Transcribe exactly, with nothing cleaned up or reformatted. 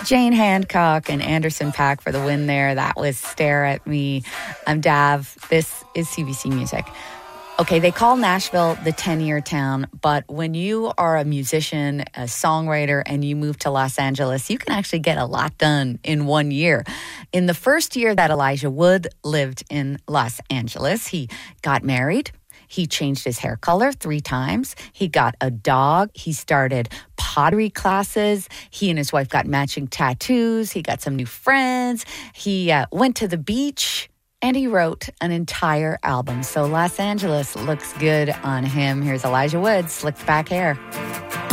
Jane Hancock and Anderson .Paak for the win there. That was Stare at Me. I'm Dav. This is C B C Music. Okay, they call Nashville the ten-year town, but when you are a musician, a songwriter, and you move to Los Angeles, you can actually get a lot done in one year. In the first year that Elijah Wood lived in Los Angeles, he got married. He changed his hair color three times. He got a dog. He started pottery classes. He and his wife got matching tattoos. He got some new friends. He uh, went to the beach. And he wrote an entire album. So Los Angeles looks good on him. Here's Elijah Wood, slicked back hair.